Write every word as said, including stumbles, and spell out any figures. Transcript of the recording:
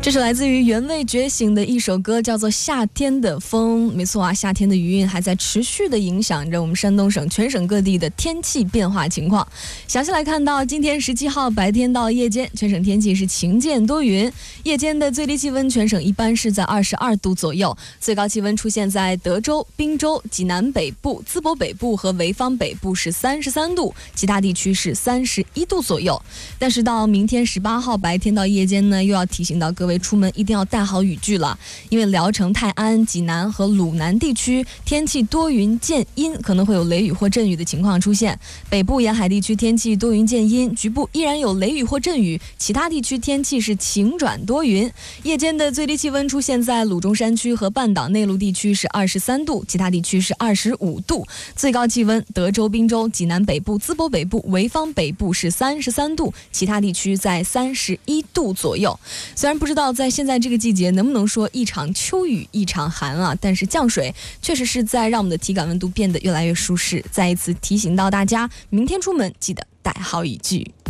这是来自于原味觉醒的一首歌，叫做《夏天的风》。没错啊，夏天的余韵还在持续的影响着我们山东省全省各地的天气变化情况。详细来看到今天十七号白天到夜间，全省天气是晴间多云，夜间的最低气温全省一般是在二十二度左右，最高气温出现在德州、滨州、济南北部、淄博北部和潍坊北部是三十三度，其他地区是三十一度左右。但是到明天十八号白天到夜间呢，又要提醒到各位出门一定要带好雨具了，因为聊城、泰安、济南和鲁南地区天气多云见阴，可能会有雷雨或阵雨的情况出现。北部沿海地区天气多云见阴，局部依然有雷雨或阵雨，其他地区天气是晴转多云。夜间的最低气温出现在鲁中山区和半岛内陆地区是二十三度，其他地区是二十五度。最高气温德州、滨州、济南北部、淄博北部、潍坊北部是三十三度，其他地区在三十一度左右。虽然不知道在现在这个季节能不能说一场秋雨一场寒啊，但是降水确实是在让我们的体感温度变得越来越舒适。再一次提醒到大家，明天出门记得带好雨具。